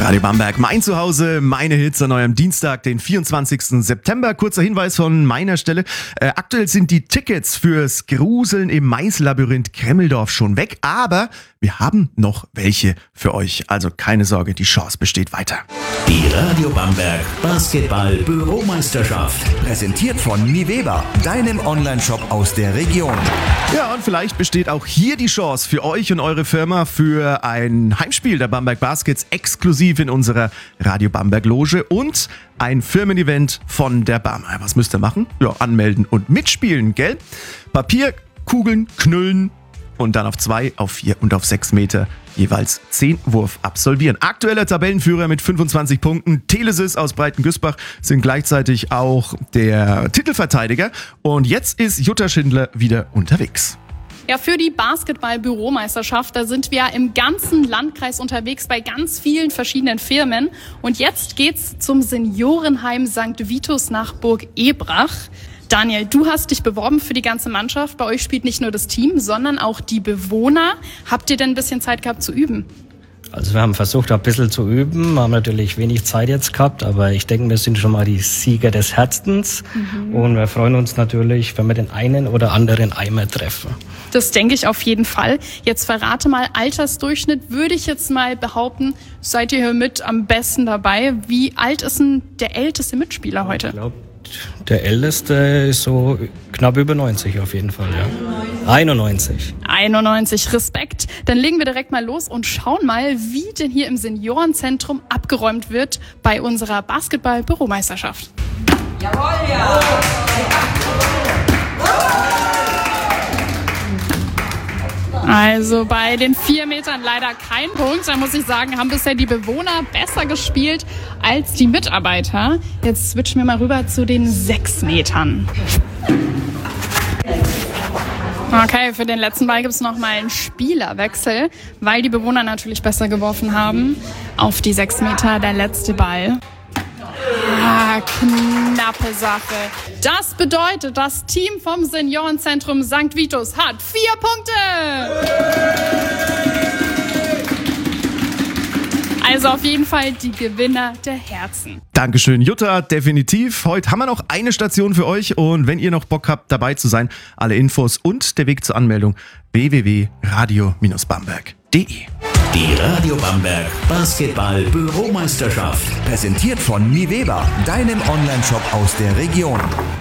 Radio Bamberg, mein Zuhause, meine Hits an eurem Dienstag, den 24. September. Kurzer Hinweis von meiner Stelle. Aktuell sind die Tickets fürs Gruseln im Maislabyrinth Kremmeldorf schon weg, aber wir haben noch welche für euch. Also keine Sorge, die Chance besteht weiter. Die Radio Bamberg Basketball-Büromeisterschaft. Präsentiert von Miweber, deinem Onlineshop aus der Region. Ja, und vielleicht besteht auch hier die Chance für euch und eure Firma für ein Heimspiel der Bamberg Baskets exklusiv in unserer Radio Bamberg Loge und ein Firmen-Event von der BAM. Was müsst ihr machen? Ja, anmelden und mitspielen, gell? Papier, Kugeln, Knüllen und dann auf 2, auf 4 und auf 6 Meter jeweils 10 Wurf absolvieren. Aktueller Tabellenführer mit 25 Punkten. Telesis aus Breitengüßbach sind gleichzeitig auch der Titelverteidiger. Und jetzt ist Jutta Schindler wieder unterwegs. Ja, für die Basketball-Büromeisterschaft, da sind wir im ganzen Landkreis unterwegs bei ganz vielen verschiedenen Firmen. Und jetzt geht's zum Seniorenheim St. Vitus nach Burg Ebrach. Daniel, du hast dich beworben für die ganze Mannschaft. Bei euch spielt nicht nur das Team, sondern auch die Bewohner. Habt ihr denn ein bisschen Zeit gehabt zu üben? Also wir haben versucht, ein bisschen zu üben, haben natürlich wenig Zeit jetzt gehabt, aber ich denke, wir sind schon mal die Sieger des Herzens und wir freuen uns natürlich, wenn wir den einen oder anderen Eimer treffen. Das denke ich auf jeden Fall. Jetzt verrate mal, Altersdurchschnitt würde ich jetzt mal behaupten, seid ihr hier mit am besten dabei. Wie alt ist denn der älteste Mitspieler heute? Ich glaube, der älteste ist so knapp über 90 auf jeden Fall, ja. 91. 91, Respekt. Dann legen wir direkt mal los und schauen mal, wie denn hier im Seniorenzentrum abgeräumt wird bei unserer Basketball-Büromeisterschaft. Jawohl, ja! Also bei den 4 Metern leider kein Punkt. Da muss ich sagen, haben bisher die Bewohner besser gespielt als die Mitarbeiter. Jetzt switchen wir mal rüber zu den 6 Metern. Okay, für den letzten Ball gibt es nochmal einen Spielerwechsel, weil die Bewohner natürlich besser geworfen haben. Auf die 6 Meter der letzte Ball. Knappe Sache. Das bedeutet, das Team vom Seniorenzentrum St. Vitus hat 4 Punkte. Also auf jeden Fall die Gewinner der Herzen. Dankeschön, Jutta, definitiv. Heute haben wir noch eine Station für euch und wenn ihr noch Bock habt, dabei zu sein, alle Infos und der Weg zur Anmeldung www.radio-bamberg.de. Die Radio Bamberg Basketball-Büromeisterschaft. Präsentiert von Miweber, deinem Onlineshop aus der Region.